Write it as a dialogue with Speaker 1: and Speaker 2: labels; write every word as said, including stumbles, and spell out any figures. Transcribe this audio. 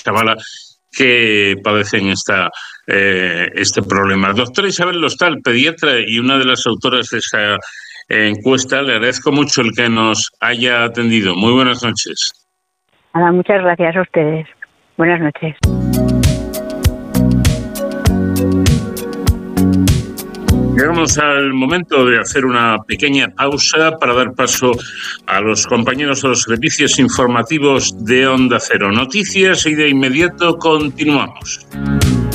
Speaker 1: Chamala que padecen esta, eh, este problema. Doctora Isabel Lostal, pediatra y una de las autoras de esta encuesta, le agradezco mucho el que nos haya atendido. Muy buenas noches.
Speaker 2: Nada, muchas gracias a ustedes. Buenas noches.
Speaker 1: Llegamos al momento de hacer una pequeña pausa para dar paso a los compañeros de los servicios informativos de Onda Cero. Noticias y de inmediato continuamos.